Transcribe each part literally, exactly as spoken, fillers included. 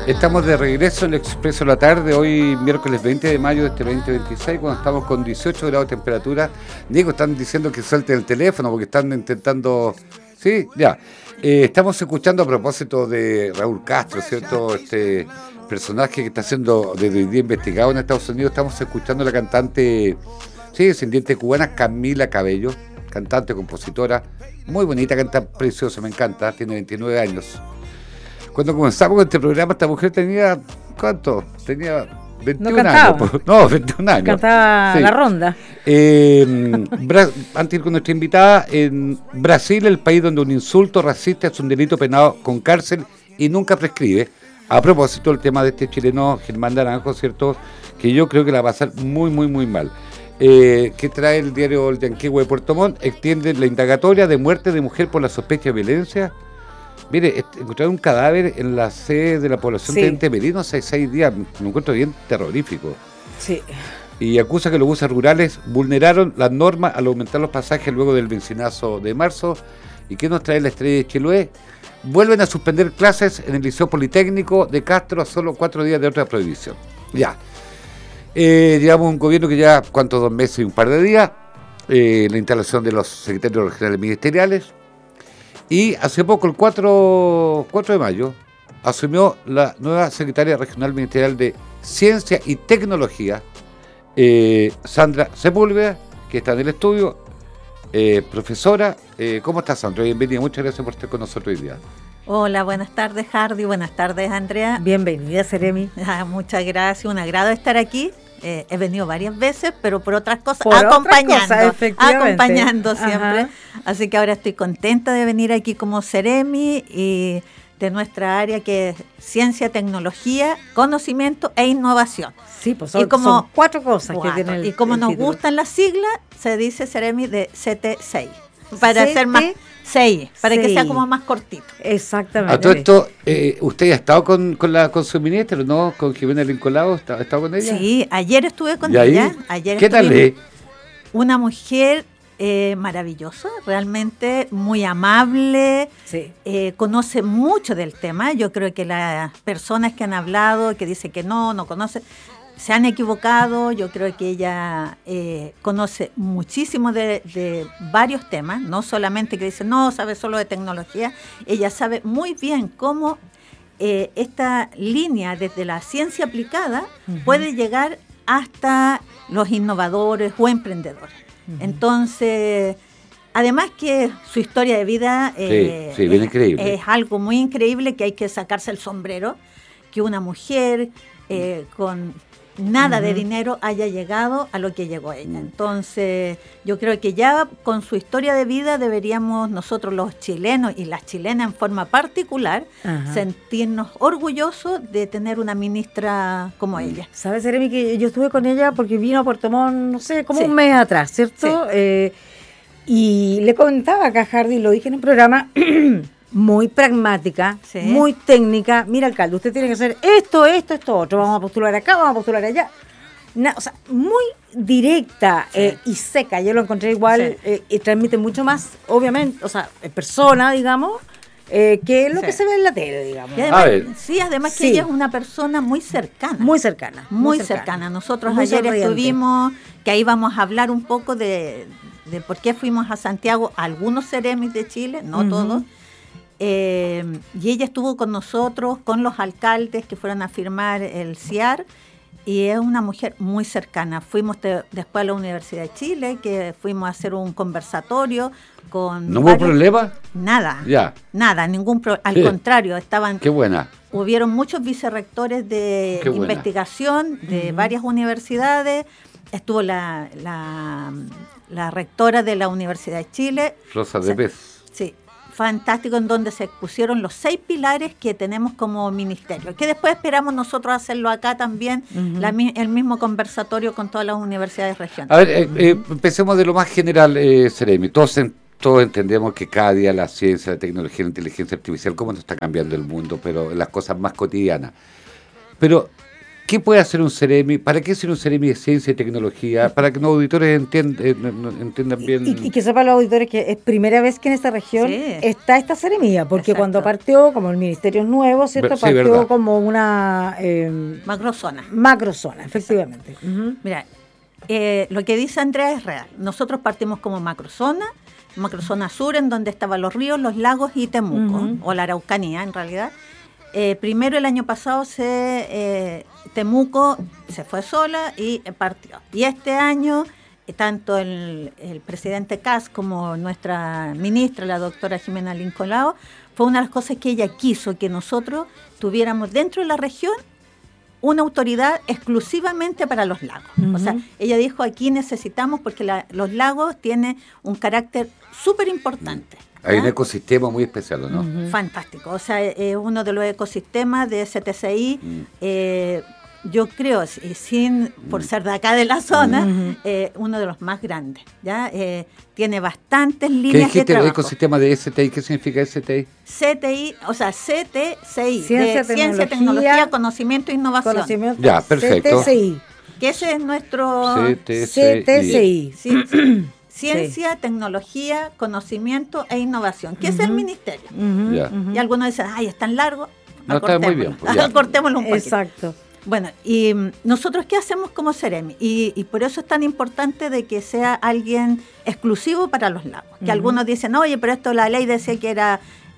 Estamos de regreso en el Expreso de la Tarde, hoy miércoles veinte de mayo de este veinte veintiséis, cuando estamos con dieciocho grados de temperatura. Diego, están diciendo que suelte el teléfono porque están intentando... Sí, ya. Eh, estamos escuchando a propósito de Raúl Castro, ¿cierto? Este personaje que está siendo desde hoy día investigado en Estados Unidos. Estamos escuchando a la cantante, sí, descendiente cubana, Camila Cabello, cantante, compositora, muy bonita, canta preciosa, me encanta, tiene veintinueve años. Cuando comenzamos con este programa, esta mujer tenía, ¿cuánto? Tenía veintiún no años. No, veintiún años. Cantaba sí. La ronda. Eh, Bra- antes de ir con nuestra invitada, en Brasil, el país donde un insulto racista es un delito penado con cárcel y nunca prescribe. A propósito, el tema de este chileno Germán Naranjo, ¿cierto? Que yo creo que la va a pasar muy, muy, muy mal. Eh, que trae el diario El Yanquihue de Puerto Montt, extiende la indagatoria de muerte de mujer por la sospecha de violencia. Mire, encontraron un cadáver en la sede de la población sí. de Temerino hace seis días, me encuentro bien terrorífico. Sí. Y acusa que los buses rurales vulneraron las normas al aumentar los pasajes luego del benzinazo de marzo. ¿Y qué nos trae la Estrella de Chiloé? Vuelven a suspender clases en el Liceo Politécnico de Castro a solo cuatro días de otra prohibición. Ya. Eh, llevamos un gobierno que ya, ¿cuántos? Dos meses y un par de días. Eh, la instalación de los secretarios regionales ministeriales. Y hace poco, el cuatro de mayo, asumió la nueva secretaria regional ministerial de Ciencia y Tecnología, eh, Sandra Sepúlveda, que está en el estudio, eh, profesora. Eh, ¿Cómo estás, Sandra? Bienvenida, muchas gracias por estar con nosotros hoy día. Hola, buenas tardes, Hardy, buenas tardes, Andrea. Bienvenida, Seremi. Ah, muchas gracias, un agrado estar aquí. Eh, he venido varias veces, pero por otras cosas, por acompañando, otras cosas, acompañando siempre. Ajá. Así que ahora estoy contenta de venir aquí como Seremi y de nuestra área que es Ciencia, Tecnología, Conocimiento e Innovación. Sí, pues son, como, son cuatro cosas cuatro, que tienen el, y como el nos título. Gustan las siglas, se dice Seremi de C T seis. Para C T ser más... seis, para seis. Que sea como más cortito. Exactamente. A todo esto, eh, ¿usted ha estado con, con la con su ministra, no? Con Jimena Lincolao, ¿ha estado con ella? Sí, ayer estuve con ¿Y ella. ahí? Ayer ¿Qué tal es? Una mujer eh, maravillosa, realmente muy amable, sí. eh, conoce mucho del tema. Yo creo que las personas que han hablado, que dicen que no, no conocen, se han equivocado. Yo creo que ella eh, conoce muchísimo de, de varios temas, no solamente que dice, no, sabe solo de tecnología. Ella sabe muy bien cómo eh, esta línea desde la ciencia aplicada uh-huh. puede llegar hasta los innovadores o emprendedores. Uh-huh. Entonces, además que su historia de vida eh, sí, sí, bien es, increíble. es algo muy increíble, que hay que sacarse el sombrero, que una mujer eh, con... nada uh-huh. de dinero haya llegado a lo que llegó ella. Entonces, yo creo que ya con su historia de vida deberíamos nosotros los chilenos y las chilenas en forma particular uh-huh. sentirnos orgullosos de tener una ministra como ella. ¿Sabes, Seremi, que yo estuve con ella porque vino a Puerto Montt, no sé, como sí. un mes atrás, ¿cierto? Sí. Eh, y le comentaba acá a Hardy, lo dije en el programa, muy pragmática, sí. muy técnica. Mira, alcalde, usted tiene que hacer esto, esto, esto, otro. Vamos a postular acá, vamos a postular allá. Na, o sea, muy directa sí. eh, y seca. Yo lo encontré igual sí. eh, y transmite mucho más, obviamente, o sea, en persona, digamos, eh, que lo sí. que se ve en la tele, digamos. Y además, a ver. Sí, además que sí. ella es una persona muy cercana. Muy cercana. Muy, muy cercana. cercana. Nosotros muy ayer sonriente. Estuvimos, que ahí vamos a hablar un poco de, de por qué fuimos a Santiago, algunos Ceremis de Chile, no uh-huh. todos. Eh, y ella estuvo con nosotros, con los alcaldes que fueron a firmar el C I A R, y es una mujer muy cercana. Fuimos te, después a la Universidad de Chile, que fuimos a hacer un conversatorio con... ¿No hubo problema? Nada, ya. nada, ningún problema. Al sí. contrario, estaban... Qué buena. Hubieron muchos vicerrectores de Qué investigación de uh-huh. varias universidades. Estuvo la, la, la rectora de la Universidad de Chile. Rosa de Pez. Sí. Fantástico, en donde se expusieron los seis pilares que tenemos como ministerio, que después esperamos nosotros hacerlo acá también, uh-huh. la, el mismo conversatorio con todas las universidades regionales. A ver, eh, eh, empecemos de lo más general, eh, Seremi. Todos, en, todos entendemos que cada día la ciencia, la tecnología, la inteligencia artificial, cómo nos está cambiando el mundo, pero en las cosas más cotidianas. Pero ¿Qué puede hacer un Ceremi? ¿Para qué sirve un Ceremi de ciencia y tecnología? Para que los auditores entiendan, eh, entiendan bien. Y, y que sepan los auditores que es primera vez que en esta región sí. está esta Ceremía, porque Exacto. cuando partió, como el ministerio es nuevo, ¿cierto? Sí, partió verdad. como una... Eh, macrozona. Macrozona, efectivamente. Uh-huh. Mira, eh, lo que dice Andrea es real. Nosotros partimos como macrozona, macrozona sur, en donde estaban los ríos, los lagos y Temuco, uh-huh. o la Araucanía en realidad. Eh, primero el año pasado se eh, Temuco se fue sola y eh, partió. Y este año, eh, tanto el, el presidente Kast como nuestra ministra, la doctora Jimena Lincolao, fue una de las cosas que ella quiso, que nosotros tuviéramos dentro de la región una autoridad exclusivamente para los lagos. Uh-huh. O sea, ella dijo, aquí necesitamos, porque la, los lagos tienen un carácter súper importante. Hay un ecosistema muy especial, ¿no? Uh-huh. Fantástico. O sea, es eh, uno de los ecosistemas de S T C I. Uh-huh. Eh, yo creo, sin por uh-huh. ser de acá de la zona, uh-huh. eh, uno de los más grandes. ¿Ya? Eh, tiene bastantes líneas ¿Qué de trabajo. ¿El ecosistema de S T I? ¿Qué significa S T I? C T I, o sea, C T C I. Ciencia, de Ciencia, Tecnología, Conocimiento e Innovación. Conocimiento, ya, perfecto. C T C I. Que ese es nuestro... C T C I. Sí, sí. Ciencia, sí. Tecnología, Conocimiento e Innovación, que uh-huh. es el ministerio. Uh-huh. Yeah. Y algunos dicen, ay, es tan largo, no, está muy bien. Pues, acortémoslo un poquito. Exacto. Bueno, y nosotros, ¿qué hacemos como Ceremi? Y, y por eso es tan importante de que sea alguien exclusivo para los lagos. Que uh-huh. algunos dicen, oye, pero esto la ley decía que era,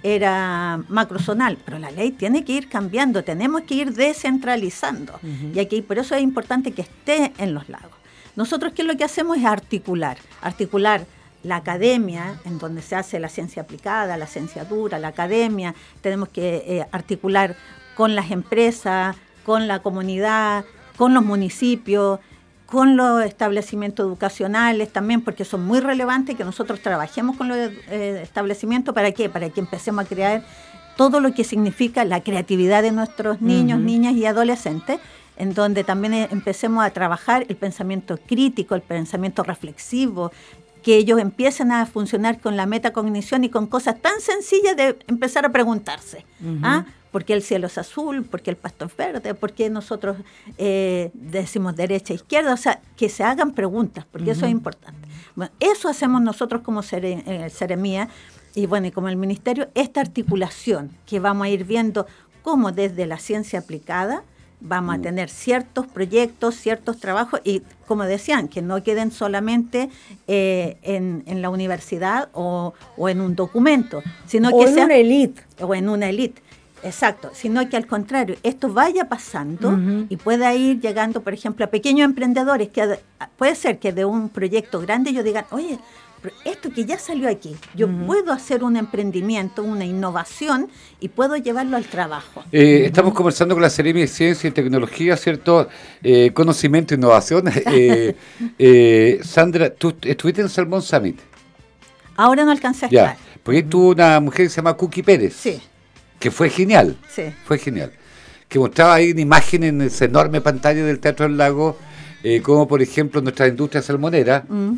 era macrozonal, pero la ley tiene que ir cambiando, tenemos que ir descentralizando. Uh-huh. Y aquí por eso es importante que esté en los lagos. Nosotros, ¿qué es lo que hacemos? Es articular, articular la academia, en donde se hace la ciencia aplicada, la ciencia dura, la academia, tenemos que eh, articular con las empresas, con la comunidad, con los municipios, con los establecimientos educacionales también, porque son muy relevantes que nosotros trabajemos con los eh, establecimientos. ¿Para qué? Para que empecemos a crear todo lo que significa la creatividad de nuestros niños, uh-huh. niñas y adolescentes, en donde también empecemos a trabajar el pensamiento crítico, el pensamiento reflexivo, que ellos empiecen a funcionar con la metacognición y con cosas tan sencillas de empezar a preguntarse. Uh-huh. ¿Ah? ¿Por qué el cielo es azul? ¿Por qué el pasto es verde? ¿Por qué nosotros eh, decimos derecha e izquierda? O sea, que se hagan preguntas, porque uh-huh. eso es importante. Bueno, eso hacemos nosotros como Cere, eh, Ceremía, y bueno, y como el Ministerio, esta articulación que vamos a ir viendo cómo desde la ciencia aplicada vamos a tener ciertos proyectos, ciertos trabajos, y como decían, que no queden solamente eh, en, en la universidad o, o en un documento, sino o que en sea, una élite. O en una élite, exacto, sino que al contrario, esto vaya pasando uh-huh. y pueda ir llegando, por ejemplo, a pequeños emprendedores, que puede ser que de un proyecto grande ellos digan, oye, esto que ya salió aquí, yo uh-huh. puedo hacer un emprendimiento, una innovación y puedo llevarlo al trabajo. Eh, uh-huh. Estamos conversando con la Ceremi de Ciencia y Tecnología, ¿cierto? Eh, conocimiento e innovación. eh, eh, Sandra, ¿tú estuviste en Salmón Summit? Ahora no alcancé a ya, estar. porque uh-huh. tuvo una mujer que se llama Cookie Pérez. Sí. Que fue genial. Sí. Fue genial. Que mostraba ahí una imagen en esa enorme pantalla del Teatro del Lago, eh, como por ejemplo nuestra industria salmonera. Uh-huh.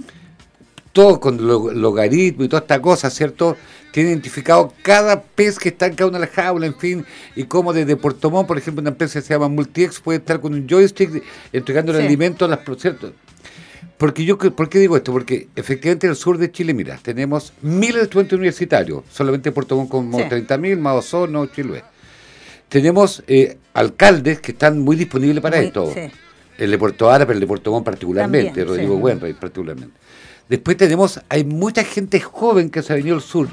Todo con lo, logaritmo y toda esta cosa, ¿cierto? Tiene identificado cada pez que está en cada una de las jaulas, en fin, y como desde Puerto Montt, por ejemplo, una empresa que se llama Multiex puede estar con un joystick entregando el sí. alimento a las... ¿cierto? Porque yo, ¿por qué digo esto? Porque efectivamente en el sur de Chile, mira, tenemos miles de estudiantes universitarios, solamente Puerto Montt como sí. treinta mil, más Osorno, Chiloé. Tenemos eh, alcaldes que están muy disponibles para muy, esto. Sí. El de Puerto Ara, pero el de Puerto Montt particularmente, también, Rodrigo sí. Buenrey particularmente. Después tenemos, hay mucha gente joven que se ha venido al sur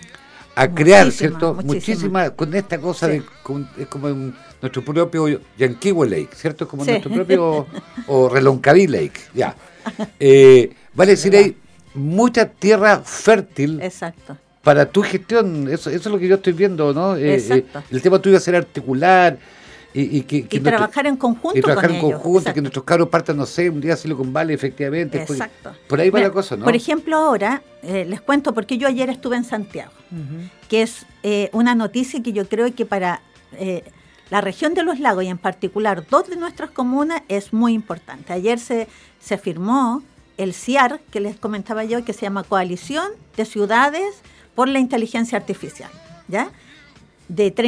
a muchísima, crear, ¿cierto? Muchísima. muchísima con esta cosa sí. de, con, es como en nuestro propio Yanquihue Lake, ¿cierto? Como sí. nuestro propio, o Reloncaví Lake, ya. Eh, vale decir, hay mucha tierra fértil. Exacto. Para tu gestión, eso, eso es lo que yo estoy viendo, ¿no? Eh, Exacto. Eh, el tema tuyo va a ser articular. Y, y, que, que y nuestro, trabajar en conjunto y trabajar con en ellos. conjunto, Exacto. que nuestros cabros partan, no sé, un día a Silicon Valley, efectivamente. Exacto. Por, por ahí va Mira, la cosa, ¿no? Por ejemplo, ahora, eh, les cuento, porque yo ayer estuve en Santiago, uh-huh. que es eh, una noticia que yo creo que para eh, la región de los lagos, y en particular dos de nuestras comunas, es muy importante. Ayer se, se firmó el C I A R, que les comentaba yo, que se llama Coalición de Ciudades por la Inteligencia Artificial, ¿ya? De